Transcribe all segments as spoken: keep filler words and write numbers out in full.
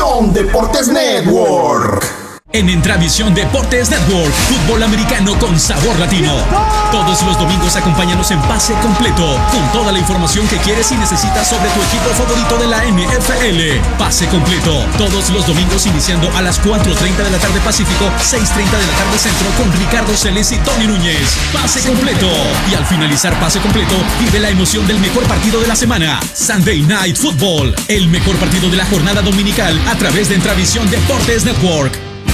Intravisión Deportes Network. En Intravisión Deportes Network, fútbol americano con sabor latino. Todos los domingos acompáñanos en Pase Completo, con toda la información que quieres y necesitas sobre tu equipo favorito de la N F L. Pase Completo, todos los domingos iniciando a las cuatro treinta de la tarde Pacífico, seis treinta de la tarde Centro, con Ricardo Celes y Tony Núñez. Pase Completo. Y al finalizar Pase Completo, vive la emoción del mejor partido de la semana, Sunday Night Football, el mejor partido de la jornada dominical a través de Intravisión Deportes Network.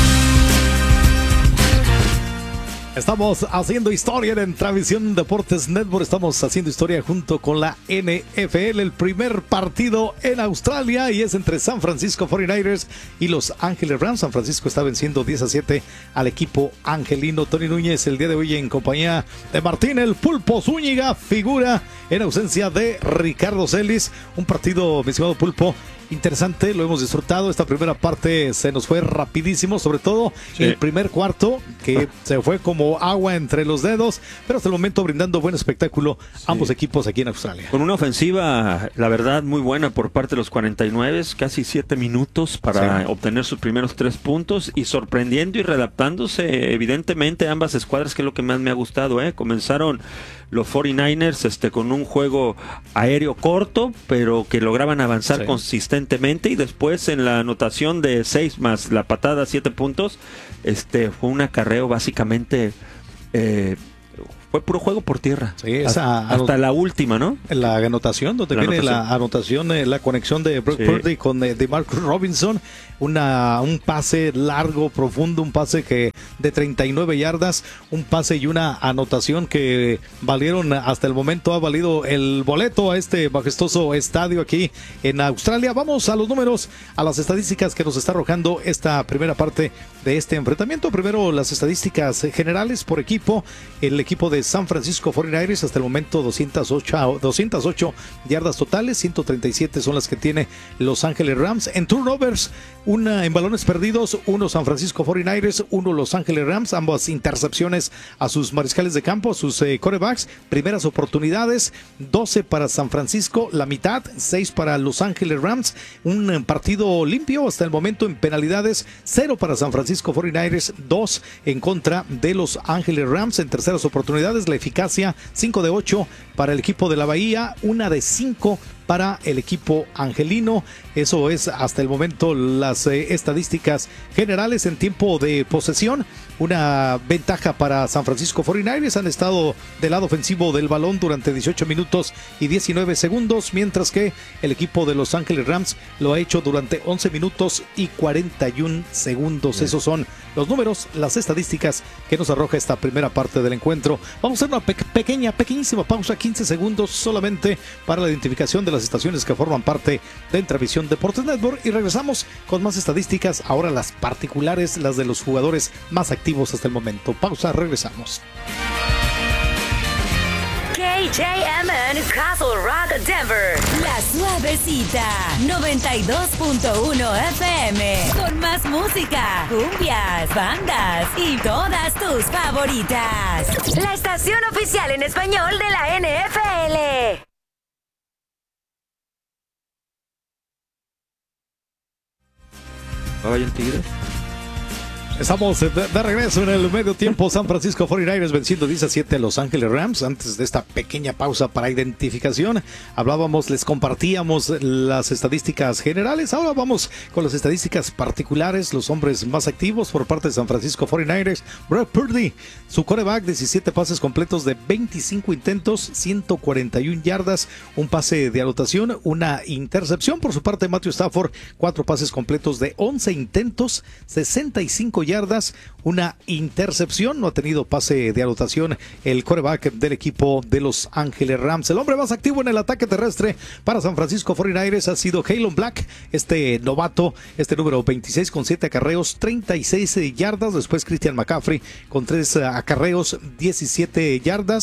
Estamos haciendo historia en Intravisión Deportes Network. Estamos haciendo historia junto con la N F L. El primer partido en Australia y es entre San Francisco cuarenta y nueve ers y Los Ángeles Rams. San Francisco está venciendo diez a siete al equipo angelino. Tony Núñez el día de hoy en compañía de Martín el Pulpo Zúñiga, figura en ausencia de Ricardo Celis. Un partido, mi estimado Pulpo, interesante, lo hemos disfrutado. Esta primera parte se nos fue rapidísimo, sobre todo sí. El primer cuarto, que se fue como agua entre los dedos, pero hasta el momento brindando buen espectáculo sí. ambos equipos aquí en Australia. Con una ofensiva, la verdad, muy buena por parte de los cuarenta y nueve, casi siete minutos para sí. obtener sus primeros tres puntos y sorprendiendo y readaptándose evidentemente ambas escuadras, que es lo que más me ha gustado. ¿eh? Comenzaron los cuarenta y nueve ers este, con un juego aéreo corto, pero que lograban avanzar sí. consistentemente, y después en la anotación de seis más la patada, siete puntos, este fue un acarreo básicamente, eh, fue puro juego por tierra. Sí, esa hasta, hasta la última, ¿no? La anotación, donde la viene anotación. la anotación, eh, la conexión de Brock sí. Purdy con eh, de Marcus Robinson, una un pase largo, profundo, un pase que de treinta y nueve yardas, un pase y una anotación que valieron, hasta el momento ha valido el boleto a este majestuoso estadio aquí en Australia. Vamos a los números, a las estadísticas que nos está arrojando esta primera parte de este enfrentamiento. Primero, las estadísticas generales por equipo. El equipo de San Francisco cuarenta y nueve ers hasta el momento doscientas ocho yardas totales, ciento treinta y siete son las que tiene Los Ángeles Rams. En turnovers, una en balones perdidos, uno San Francisco cuarenta y nueve ers, uno Los Ángeles Rams, ambas intercepciones a sus mariscales de campo, a sus eh, quarterbacks. Primeras oportunidades, doce para San Francisco, la mitad, seis para Los Ángeles Rams. Un eh, partido limpio hasta el momento en penalidades, cero para San Francisco cuarenta y nueve ers, dos en contra de Los Ángeles Rams. En terceras oportunidades, la eficacia, cinco de ocho para el equipo de la Bahía, una de cinco para el equipo angelino. Eso es hasta el momento las eh, estadísticas generales. En tiempo de posesión, una ventaja para San Francisco cuarenta y nueve ers. Han estado del lado ofensivo del balón durante dieciocho minutos y diecinueve segundos, mientras que el equipo de Los Ángeles Rams lo ha hecho durante once minutos y cuarenta y un segundos. Bien. Esos son los números, las estadísticas que nos arroja esta primera parte del encuentro. Vamos a hacer una pe- pequeña, pequeñísima pausa, quince segundos solamente para la identificación de las estaciones que forman parte de Intravisión Deportes Network, y regresamos con más estadísticas, ahora las particulares, las de los jugadores más activos hasta el momento. Pausa, regresamos. K J M N Castle Rock, Denver. La Suavecita, noventa y dos punto uno F M. Con más música, cumbias, bandas y todas tus favoritas. La estación oficial en español de la N F L. ¿Vaya el Tigre? Estamos de, de regreso en el medio tiempo. San Francisco cuarenta y nueve ers venciendo diez a siete a Los Ángeles Rams. Antes de esta pequeña pausa para identificación, hablábamos, les compartíamos las estadísticas generales. Ahora vamos con las estadísticas particulares, los hombres más activos por parte de San Francisco cuarenta y nueve ers. Brock Purdy, su quarterback, diecisiete pases completos de veinticinco intentos, ciento cuarenta y una yardas, un pase de anotación, una intercepción. Por su parte, Matthew Stafford, cuatro pases completos de once intentos, sesenta y cinco yardas, una intercepción. No ha tenido pase de anotación el quarterback del equipo de Los Ángeles Rams. El hombre más activo en el ataque terrestre para San Francisco cuarenta y nueve ers ha sido Jalen Black, este novato, este número veintiséis, con siete acarreos, treinta y seis yardas. Después Christian McCaffrey con tres acarreos, diecisiete yardas.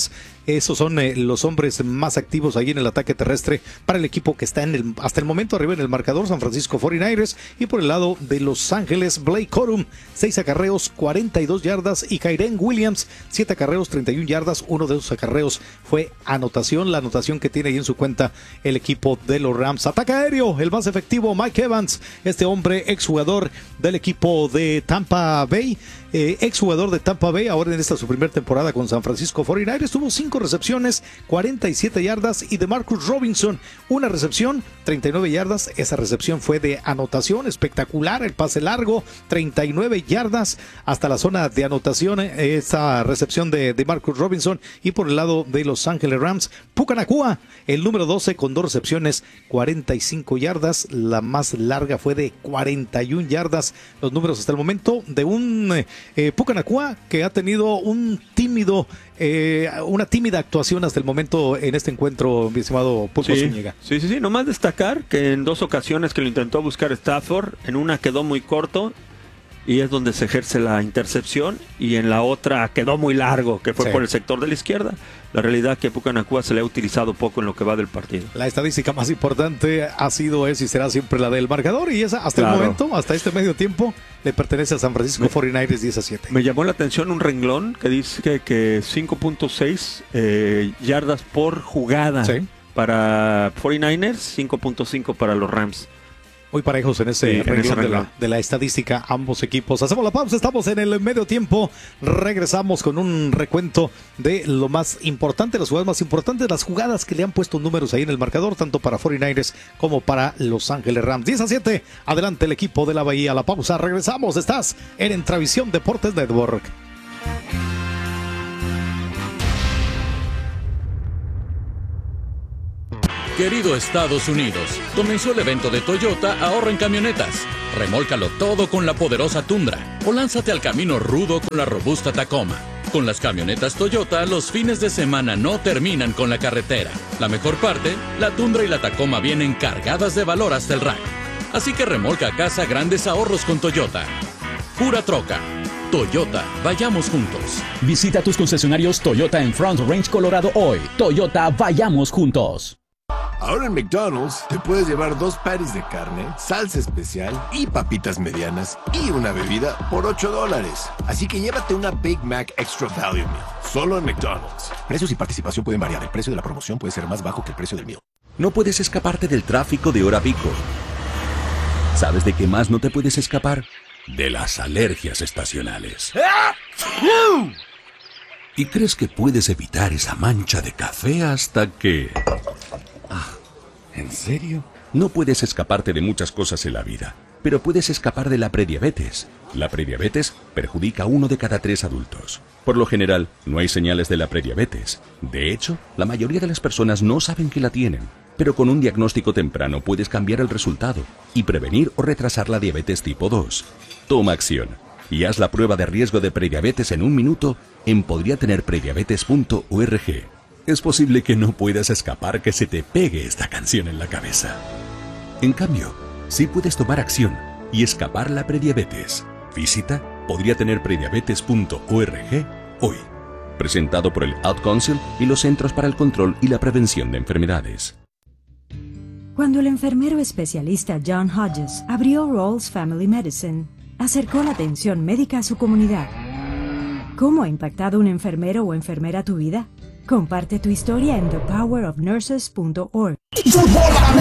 Esos son eh, los hombres más activos ahí en el ataque terrestre para el equipo que está en el, hasta el momento arriba en el marcador, San Francisco cuarenta y nueve ers. Y por el lado de Los Ángeles, Blake Corum, seis acarreos, cuarenta y dos yardas, y Kyren Williams, siete acarreos, treinta y una yardas. Uno de esos acarreos fue anotación, la anotación que tiene ahí en su cuenta el equipo de los Rams. Ataque aéreo, el más efectivo, Mike Evans, este hombre exjugador del equipo de Tampa Bay, eh, exjugador de Tampa Bay, ahora en esta su primera temporada con San Francisco cuarenta y nueve ers, tuvo cinco recepciones, cuarenta y siete yardas, y de Marcus Robinson, una recepción, treinta y nueve yardas. Esa recepción fue de anotación, espectacular, el pase largo, treinta y nueve yardas hasta la zona de anotación, esa recepción de, de Marcus Robinson. Y por el lado de Los Ángeles Rams, Puka Nacua, el número doce, con dos recepciones, cuarenta y cinco yardas, la más larga fue de cuarenta y una yardas. Los números hasta el momento de un eh, Puka Nacua que ha tenido un tímido Eh, una tímida actuación hasta el momento en este encuentro, mi estimado Pulpo sí, Zúñiga. Sí, sí, sí, nomás destacar que en dos ocasiones que lo intentó buscar Stafford, en una quedó muy corto y es donde se ejerce la intercepción, y en la otra quedó muy largo, que fue sí. por el sector de la izquierda. La realidad es que Puka Nacua se le ha utilizado poco en lo que va del partido. La estadística más importante ha sido, es y será siempre la del marcador, y esa hasta claro. el momento, hasta este medio tiempo, le pertenece a San Francisco me, cuarenta y nueve ers diez a siete. Me llamó la atención un renglón que dice que, que cinco punto seis eh, yardas por jugada sí. para cuarenta y nueve ers, cinco punto cinco para los Rams. Muy parejos en ese sí, renglón de la, de la estadística, ambos equipos. Hacemos la pausa, estamos en el medio tiempo. Regresamos con un recuento de lo más importante, las jugadas más importantes, las jugadas que le han puesto números ahí en el marcador, tanto para cuarenta y nueve ers como para Los Ángeles Rams. diez a siete, adelante el equipo de la Bahía. La pausa, regresamos. Estás en Entravisión Deportes Network. Querido Estados Unidos, comenzó el evento de Toyota Ahorra en Camionetas. Remólcalo todo con la poderosa Tundra o lánzate al camino rudo con la robusta Tacoma. Con las camionetas Toyota, los fines de semana no terminan con la carretera. La mejor parte, la Tundra y la Tacoma vienen cargadas de valor hasta el rack. Así que remolca a casa grandes ahorros con Toyota. Pura troca. Toyota, vayamos juntos. Visita tus concesionarios Toyota en Front Range, Colorado hoy. Toyota, vayamos juntos. Ahora en McDonald's te puedes llevar dos patties de carne, salsa especial y papitas medianas y una bebida por ocho dólares. Así que llévate una Big Mac Extra Value Meal, solo en McDonald's. Precios y participación pueden variar. El precio de la promoción puede ser más bajo que el precio del meal. No puedes escaparte del tráfico de hora pico. ¿Sabes de qué más no te puedes escapar? De las alergias estacionales. ¿Y crees que puedes evitar esa mancha de café hasta que... Ah, ¿en serio? No puedes escaparte de muchas cosas en la vida, pero puedes escapar de la prediabetes. La prediabetes perjudica a uno de cada tres adultos. Por lo general, no hay señales de la prediabetes. De hecho, la mayoría de las personas no saben que la tienen. Pero con un diagnóstico temprano puedes cambiar el resultado y prevenir o retrasar la diabetes tipo dos. Toma acción y haz la prueba de riesgo de prediabetes en un minuto en podría tener prediabetes punto org. Es posible que no puedas escapar que se te pegue esta canción en la cabeza. En cambio, sí puedes tomar acción y escapar la prediabetes. Visita podría tener prediabetes punto org hoy. Presentado por el Ad Council y los Centros para el Control y la Prevención de Enfermedades. Cuando el enfermero especialista John Hodges abrió Rawls Family Medicine, acercó la atención médica a su comunidad. ¿Cómo ha impactado un enfermero o enfermera tu vida? Comparte tu historia en the power of nurses punto org.